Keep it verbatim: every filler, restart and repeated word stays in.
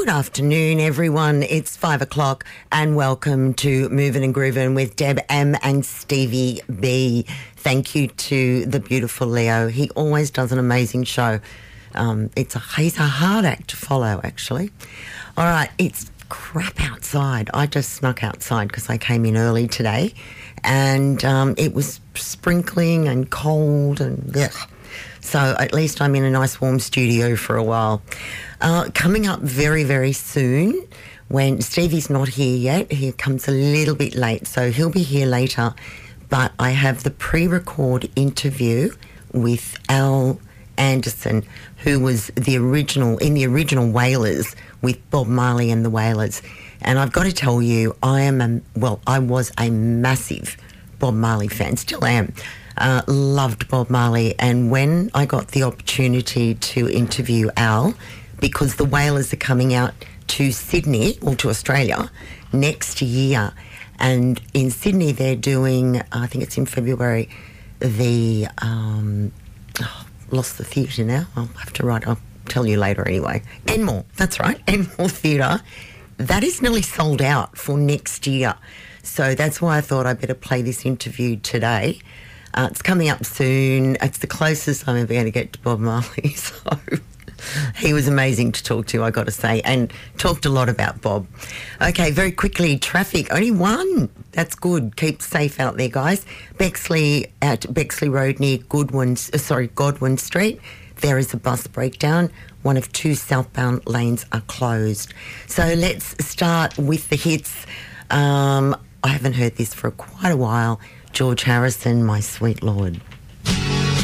Good afternoon, everyone. It's five o'clock and welcome to Movin' and Groovin' with Deb M and Stevie B. Thank you to the beautiful Leo. He always does an amazing show. Um, it's a, he's a hard act to follow, actually. All right, it's crap outside. I just snuck outside because I came in early today and um, it was sprinkling and cold and ugh. So at least I'm in a nice warm studio for a while. Uh, coming up very, very soon, when Stevie's not here yet, he comes a little bit late, so he'll be here later. But I have the pre-record interview with Al Anderson, who was the original, in the original Wailers with Bob Marley and the Wailers. And I've got to tell you, I am, a, well, I was a massive Bob Marley fan, still am. Uh, loved Bob Marley, and when I got the opportunity to interview Al, because the Wailers are coming out to Sydney, or to Australia, next year, and in Sydney they're doing, I think it's in February, the, um, oh, lost the theatre now, I'll have to write, I'll tell you later anyway, Enmore, that's right, Enmore Theatre, that is nearly sold out for next year, so that's why I thought I'd better play this interview today. Uh, it's coming up soon. It's the closest I'm ever going to get to Bob Marley. So he was amazing to talk to, I got to say, and talked a lot about Bob. Okay, very quickly, traffic. Only one. That's good. Keep safe out there, guys. Bexley, at Bexley Road near Goodwin, uh, sorry, Godwin Street, there is a bus breakdown. One of two southbound lanes are closed. So let's start with the hits. Um, I haven't heard this for quite a while. George Harrison, My Sweet Lord.